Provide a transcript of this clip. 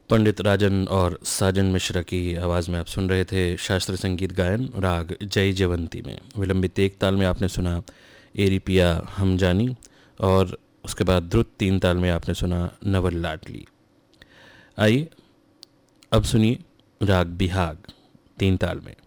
पंडित राजन और साजन मिश्रा की आवाज़ में आप सुन रहे थे शास्त्रीय संगीत गायन राग जय जयवंती में। विलंबित एक ताल में आपने सुना एरी पिया हम जानी, और उसके बाद द्रुत तीन ताल में आपने सुना नवल लाडली। आइए अब सुनिए राग बिहाग तीन ताल में।